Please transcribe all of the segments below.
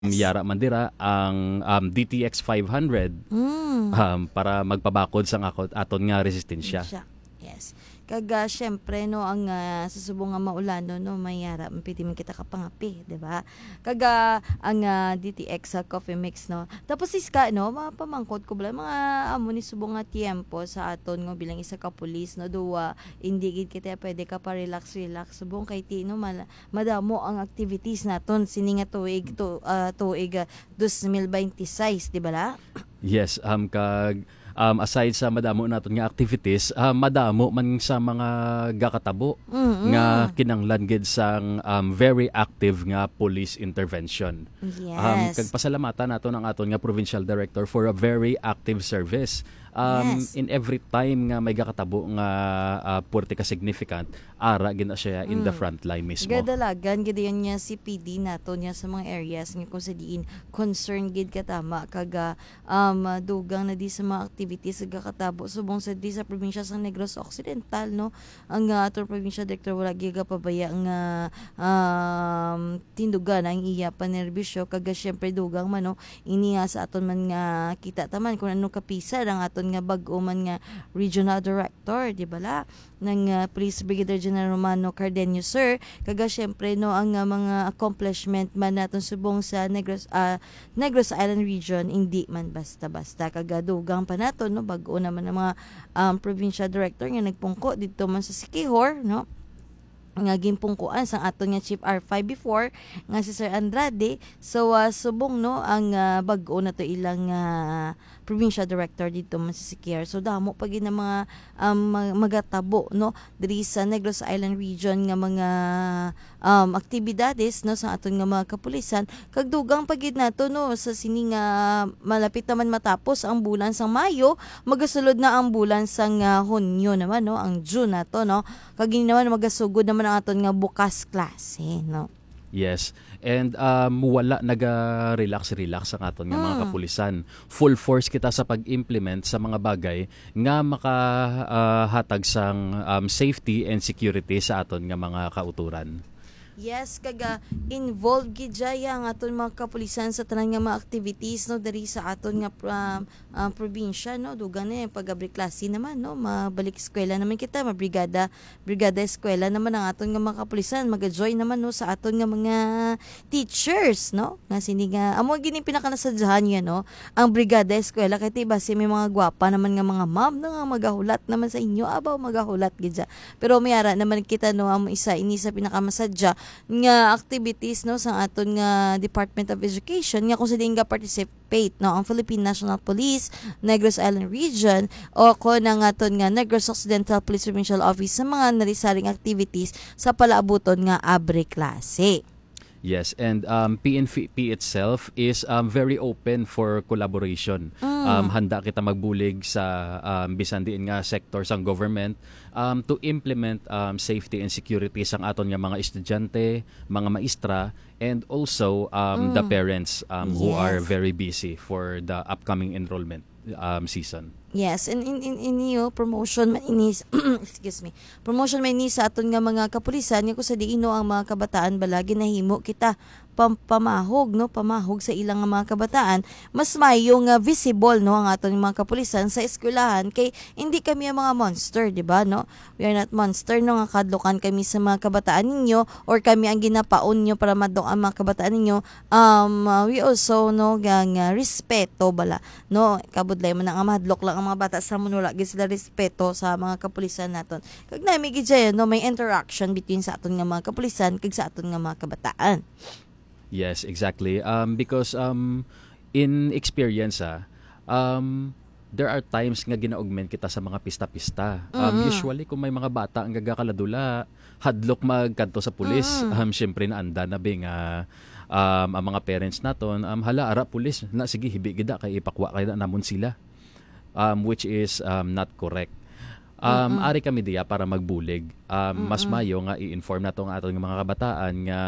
Yes. Yara Mandira ang DTX 500 Mm. para magpabakod sa aton nga resistensya. Siya. Yes. Kaga syempre no ang susubong nga maulano no mayara piti man kita kapangapi, 'di ba? Kaga ang DTX sa coffee mix no. Tapos iska no mapamangkot ko bala mga amo ni subong nga tiempo sa aton nga bilang isa ka pulis no duwa hindi gid kita pwede ka pa relax subong kay ti no madamo ang activities naton sini nga tuig 2026, 'di ba la? Yes, kag aside sa madamo naton nga activities, madamo man sa mga gakatabo nga Mm. kinanglan gid sang very active nga police intervention. Yes. Kag pasalamatan naton ang aton nga provincial director for a very active service. Yes. In every time nga may gakatabo nga puwerte ka significant, ara gina siya in the front line mismo. Gadalagan gid yun niya si PD nato niya sa mga areas nga kung sa diin concern gid katama kaga dugang na di sa mga activities sa katabo subong sa di sa probinsya sa Negros Occidental no ang ato provincial director wala gyud pabaya nga tindugan ang iya panerbisyo kaga syempre dugang man no ini nga sa aton man nga kita taman kung ano kapisad ang aton nga bag-o man nga regional director di bala ng Police Brigadier General Romano Cardenio sir kaga syempre no ang mga accomplishment man naton subong sa Negros Island region hindi man basta-basta kaga dugang pa naton no bag-o naman ang mga provincial director nga nagpungko dito man sa Siquijor no nga gimpungkuan sang aton nga Chief R5 before nga si Sir Andrade so subong no ang bag-o na to ilang provincial director dito man sa Siquijor so damo pa gid na mga magatabo no diri sa Negros Island region nga mga aktibidades no sa aton nga mga kapulisan kag dugang pa gid nato no sa sini nga malapit naman matapos ang bulan sang Mayo magasulod na ang bulan sang Hunyo naman no ang June nato no kag naman magasugod naman ang aton nga bukas klase no. Yes. And wala naga-relax ang aton nga mga kapulisan. Full force kita sa pag-implement sa mga bagay nga makahatag sang safety and security sa aton nga mga kauturan. Yes, kaga involved gid jaya ang aton mga kapulisan sa tanan nga mga activities no diri sa aton nga probinsya no dugang na pag-abri klase naman no mabalik eskwela naman kita brigada eskwela naman ang aton nga mga kapulisan maga-join naman no sa aton nga mga teachers no nga sini nga amo gini pinakanasadyahan niya no ang brigada eskwela kay ti base may mga gwapa naman nga mga ma'am no nga magahulat naman sa inyo abaw magahulat gid ja pero mayara naman kita no amo ini sa pinakamasadya nga activities no sa aton nga Department of Education nga kung sa nga participate no ang Philippine National Police Negros Island Region o ko ng aton nga Negros Occidental Police Provincial Office sa mga narisaring activities sa palaabuton nga abre klase. Yes, and PNP itself is very open for collaboration. Handa kita magbulig sa bisan diin nga sector sang government to implement safety and security sang aton nga mga estudyante, mga maestra, and also the parents who are Yes. very busy for the upcoming enrollment season. Yes, and in promotion man ini excuse me. Promotion man ini sa aton nga mga kapulisan nga kung sa diino ang mga kabataan balagi nahimo kita pamahog sa ilang nga mga kabataan mas mayo nga visible no ang aton mga kapulisan sa eskwelahan kay hindi kami ang mga monster di ba no we are not monster no nga kadlokan kami sa mga kabataan ninyo or kami ang ginapaon nyo para madong ang mga kabataan ninyo we also no nga respeto bala no kabudlay man ang mahadlok lang ang mga bata sa munula gid sila respeto sa mga kapulisan naton kag nami gid no may interaction between sa aton nga mga kapulisan kag sa aton nga mga kabataan. Yes, exactly. Because in experience, there are times nga gina-augment kita sa mga pista-pista. Usually, kung may mga bata ang gagakaladula, hadlok magkanto sa pulis. Siyempre na anda na bing ang mga parents naton, hala, ara, pulis, na sige, hibi gida, kay ipakwa kay na namon sila. Which is not correct. Ari kami diya para magbulig. Mas mayo nga i-inform nato ang atong mga kabataan nga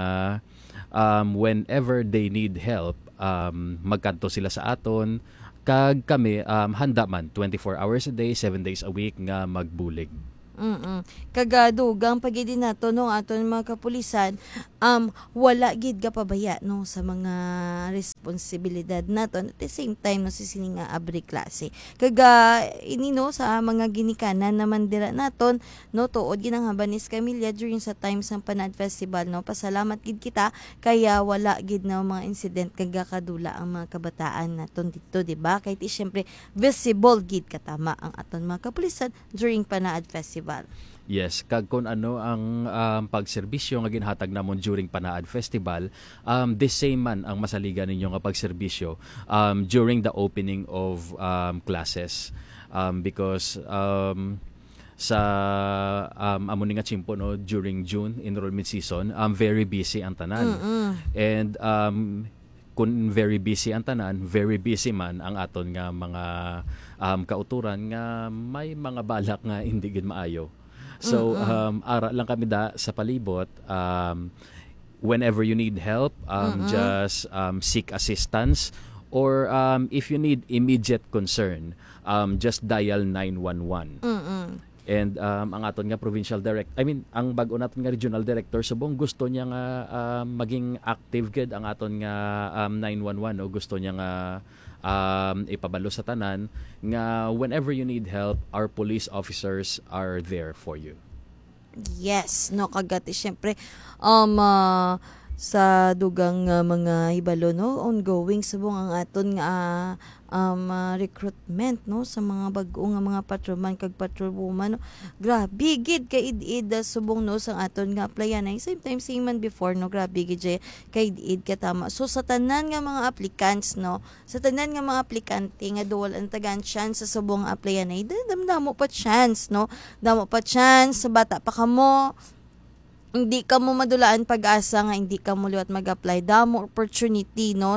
whenever they need help, magkanto sila sa aton. Kag kami, handa man, 24 hours a day, 7 days a week nga magbulig. Kagadugang pagidi nato no aton mga kapulisan, wala gid ka pabaya no sa mga responsibilidad naton at the same time no si sini nga abri klase. Kaga ini no sa mga ginikanan naman dira naton no tuod ginanghaban ni Camilla during sa time sang Panad Festival no. Pasalamat gid kita kaya wala gid na mga incident kaga kadula ang mga kabataan naton dito, di ba? Kay ti syempre visible gid katama ang aton mga kapulisan during Panad Festival. Yes, kag kung ano ang pagserbisyo nga ginhatag namon during Panaad Festival, the same man ang masaligan ninyo nga pagserbisyo during the opening of classes. Because sa amo ni nga chimpo no during June enrollment season, very busy ang tanan. And kung very busy ang tanan, very busy man ang aton nga mga kauturan nga may mga balak nga hindi gid maayo. So ara lang kami da sa palibot, whenever you need help, just seek assistance, or if you need immediate concern, just dial 911. And ang aton nga provincial ang bago naton nga regional director subong gusto niya nga maging active gid ang aton nga 911 no, gusto niya nga ipabalo sa tanan nga whenever you need help, our police officers are there for you. Yes, no kagati syempre sa dugang mga hibalo no ongoing subong ang aton nga recruitment no sa mga bag-o nga mga patrolman kag patrolwoman no. Grabe gid kay id subong no sang aton nga applyan ay same time same man before no, grabe gid kay id katama. So sa tanan nga mga applicants no, sa tanan nga mga aplikante nga duwal ang tagan chance sa subong applyan ay damo pa chance no, damo pa chance sa bata pa kamo, hindi ka mo madulaan pag-asa nga hindi ka mo liwat mag-apply, damo opportunity no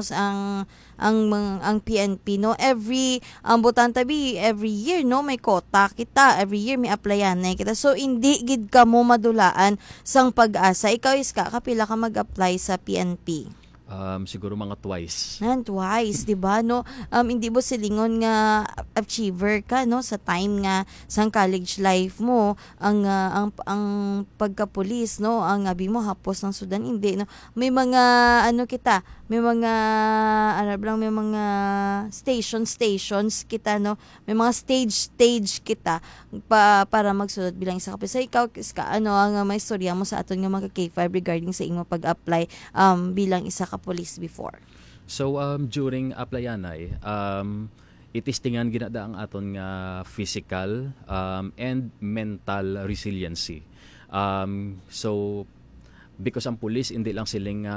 ang PNP no, every butantabi every year no may kota kita, every year may applyan na kita, so hindi gid ka mo madulaan sang pag-asa. Ikaw iska kapila ka mag-apply sa PNP? Siguro mga twice. Twice, di ba no? Hindi mo silingon nga achiever ka no sa time nga sang college life mo, ang pagka-pulis no, ang abi mo hapos ng Sudan, hindi no. May mga may mga may mga stations kita no. May mga stage kita para magsulod bilang isa ka pulis. So, ikaw ang may istorya mo sa aton nga mga K5 regarding sa imo pag-apply bilang isa ka police before? So during applyanay, itistingan ginada ang aton nga physical and mental resiliency. So because ang police hindi lang siling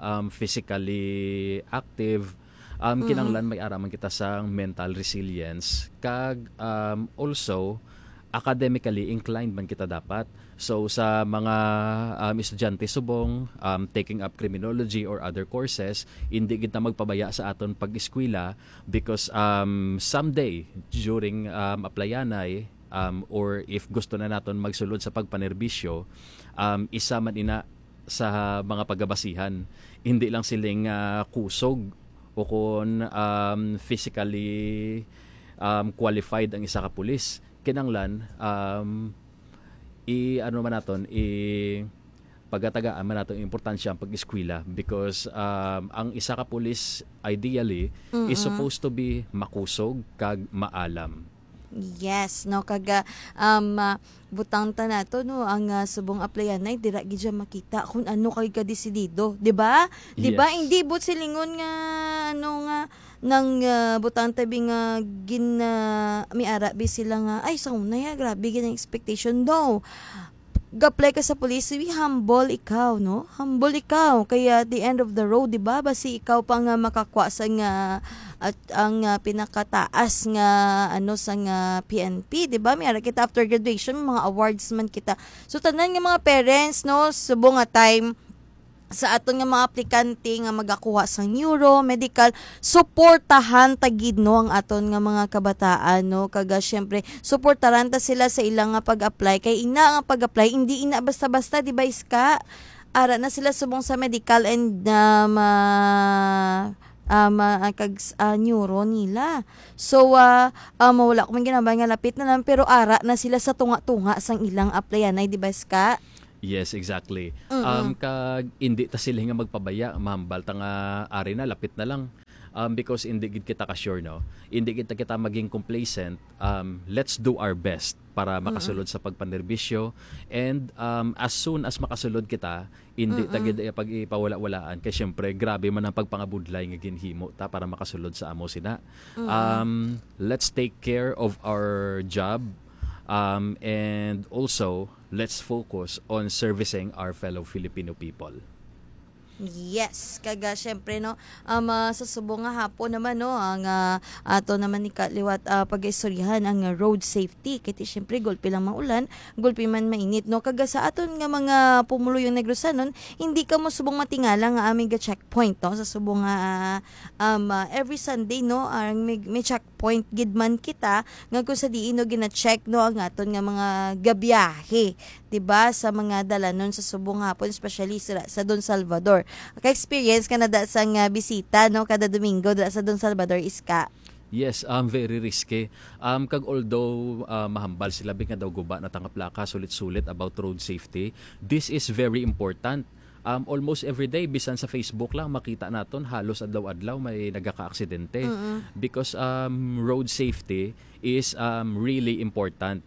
physically active, kinanglan may araman kita sa mental resilience kag also academically inclined man kita dapat. So sa mga estudyante subong taking up criminology or other courses, hindi kita magpabaya sa aton pag-eskwela because someday during applyanay or if gusto na naton magsulod sa pagpanerbisyo, isa man ina sa mga paggabasihan, hindi lang siling kusog o kung physically qualified ang isa ka pulis, kinanglan pagatagaan man naton importansya ang pag-eskwela because ang isa ka pulis ideally is supposed to be makusog kag maalam. Yes, no kaga butang ta nato no ang subong applyanay dira gid makita kung ano kay kadesidido, di ba? Di ba? Yes. Hindi but silingon nga nang butang tabi nga may arabi sila nga ay sauna ya grabe gid ang expectation daw. Gaplay ka sa police, humble ikaw, no? Humble ikaw. Kaya at the end of the road, di ba? Basi ikaw pa nga makakwa sa nga at ang pinakataas nga sa nga PNP, di ba? May ara kita after graduation, mga awards man kita. So tanan nga mga parents, no, subong nga time sa aton nga mga aplikante nga magakuha sa neuro, medical, suportahan tagid no ang aton nga mga kabataan no, kaga syempre suportahan ta sila sa ilang nga pag-apply kay ina nga pag-apply hindi ina basta-basta, di ba iska? Ara na sila subong sa medical and neuro nila. So mawala ko man ginabay nga lapit na lang pero ara na sila sa tunga-tunga sang ilang applyan ay di ba ska? Yes, exactly. Kag hindi ta sila nga magpabaya, mahambal ta nga ari na lapit na lang. Because hindi gid kita ka-sure, no? Hindi kita maging complacent. Let's do our best para makasulod sa pagpanerbisyo. And as soon as makasulod kita, hindi ta gid pag ipawala-walaan. Kay syempre, grabe man ang pagpangabudlay nga ginhimo ta para makasulod sa amo sina. Let's take care of our job. And also, let's focus on servicing our fellow Filipino people. Yes, kaga syempre no sa subong nga hapon naman no ang ato naman ni kaliwat pag-istoryahan ang road safety kiti syempre gulpi lang maulan gulpi man mainit no kaga sa aton nga mga pumuluyong negrosanon hindi ka mo subong matingala nga aming ga checkpoint no sa subong nga every Sunday no ang may checkpoint gid man kita nga kung sa diin no gina-check no ang aton nga mga gabiyahe diba sa mga dalanon sa subong hapon especially sa Don Salvador. Ka-experience ka na da sang bisita no kada Domingo da sa Don Salvador iska. Yes, very risky. Kag although mahambal sila nga daw guba na tanga plaka sulit-sulit about road safety, this is very important. Almost every day bisan sa Facebook lang makita naton halos adlaw-adlaw may nagaka-aksidente because road safety is really important.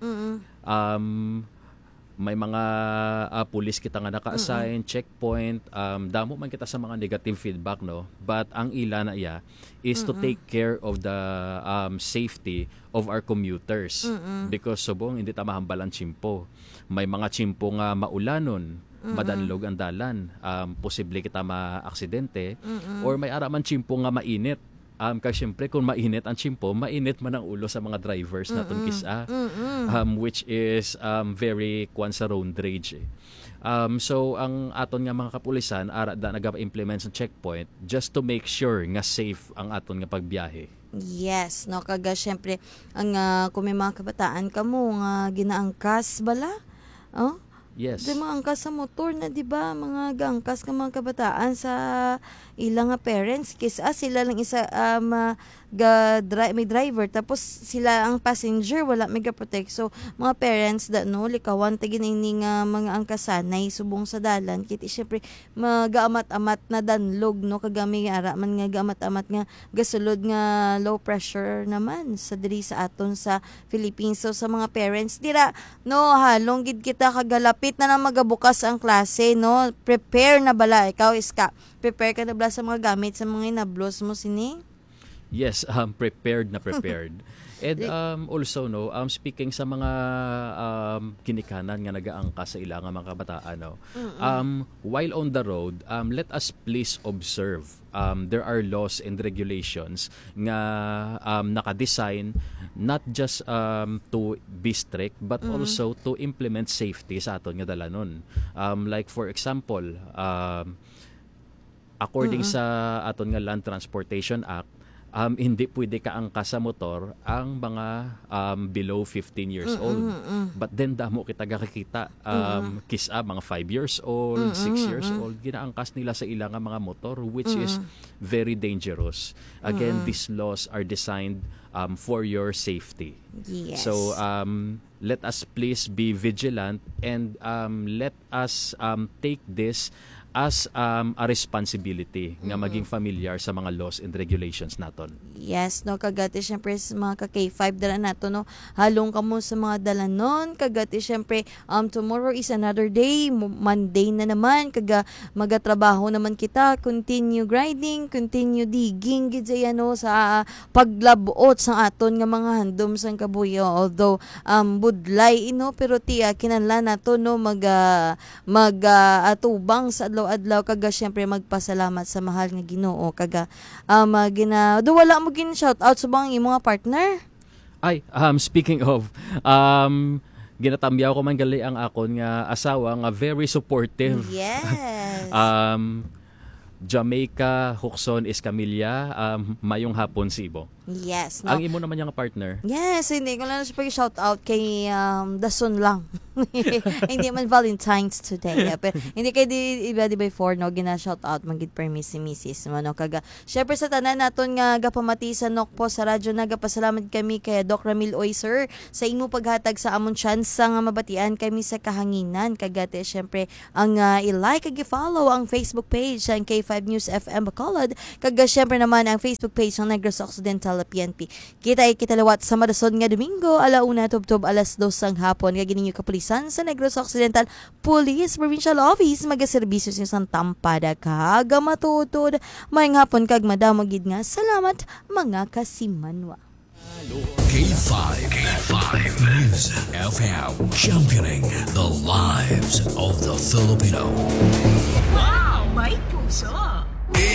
May mga pulis kita nga naka-assign, checkpoint, damo man kita sa mga negative feedback, no? But ang ila na iya is to take care of the safety of our commuters. Because subong hindi ta mahambalan chimpo. May mga chimpo nga maulanon, madanlog ang dalan, posible kita ma-aksidente, or may araman chimpo nga mainit. Kasi syempre kung mainit ang chimpo, mainit man ang ulo sa mga drivers na kisa, which is very kwan sa road rage. So ang aton nga mga kapulisan ara da nag-implement sa checkpoint just to make sure nga safe ang aton nga pagbiyahe. Yes, no kaga syempre ang kung may mga kabataan kamo nga ginaangkas bala. Oh? Yes. Di mga angkas sa motor na, di ba? Mga gangkas ka mga kabataan sa ilang parents. Kisa sila lang isa may driver. Tapos sila ang passenger. Wala may protect. So, mga parents da, no? Likawan, taginining mga angkasanay subong sa dalan. Kiti, syempre, mag-amat-amat na danlog, no? Kagami ara man nga gaamat-amat nga gasulod nga low pressure naman sa diri sa aton sa Philippines. So, sa mga parents, dira, no? Halong gid kita kagalapit na lang magabukas ang klase, no? Prepare na bala. Ikaw, Iska, prepare ka na bala sa mga gamit sa mga inablos mo, sini? Yes, prepared na prepared. And also, no, speaking sa mga kinikanan nga nagaangka sa ilang mga kabataan, no, while on the road, let us please observe. There are laws and regulations nga naka-design not just to be strict but also to implement safety sa aton nga dalanon. Like for example, according sa aton nga Land Transportation Act, hindi pwede kaangka sa motor ang mga below 15 years old. But then damo kita gakikita kisa mga 5 years old, 6 years old ginaangkas nila sa ilang mga motor which is very dangerous. Again, these laws are designed for your safety. Yes. So let us please be vigilant and let us take this as a responsibility nga maging familiar sa mga laws and regulations naton. Yes, no, kagati syempre sa mga ka-K5 dala nato, no, halong kamo sa mga dalanon, kagati syempre tomorrow is another day, Monday na naman, kaga magatrabaho naman kita, continue grinding, continue digging, gid no, sa paglabuot sa aton nga mga handom sang kabuyo, although budlay, no, pero kinahanglan nato, no, atubang sa adlaw kaga syempre magpasalamat sa mahal nga Ginoo kaga wala mo gin shout out sa bang imong partner. Ay, speaking of ginatamyaw ko man gali ang akon nga asawa nga very supportive. Yes. Jamaica, Huxon, Escamilla, mayong hapon si Ibo. Yes. No? Ang imo naman yung partner? Yes, hindi ko lang siya pag-shout out kay Dason lang. Hindi man Valentine's today. Pero hindi kay di before no gina-shout out magid permis si Mrs. mo no kaga. Syempre sa tanan naton nga gapamatisan nok po sa radyo nagapasalamat kami kay Doc Ramil Oy sir sa imo paghatag sa amon chance nga mabatian kami sa kahanginan kagate syempre ang i-like kag i-follow ang Facebook page ng K5 News FM Bacolod kaga syempre naman ang Facebook page ng Negros Occidental PNP. Kita lawat sa madason nga Domingo alauna tubtob alas 2 sang hapon kag gininyo kapulisan sa Negros Occidental Police Provincial Office magaserbisyo sa Tampada kaga matutod may hapon kag madamagid nga salamat mga kasimanwa. K5 News FM, championing the lives of the Filipino. Wow! May puso!